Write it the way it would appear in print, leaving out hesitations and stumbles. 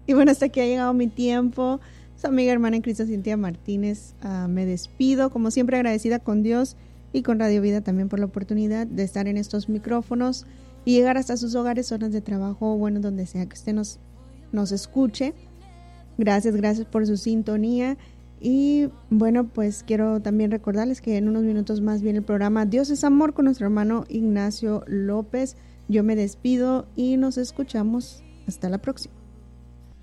Y bueno, hasta aquí ha llegado mi tiempo. Su amiga hermana en Cristo, Cintia Martínez. Me despido, como siempre, agradecida con Dios y con Radio Vida también por la oportunidad de estar en estos micrófonos y llegar hasta sus hogares, zonas de trabajo, bueno, donde sea que usted nos escuche. Gracias por su sintonía. Y bueno, pues quiero también recordarles que en unos minutos más viene el programa Dios es Amor con nuestro hermano Ignacio López. Yo me despido y nos escuchamos hasta la próxima.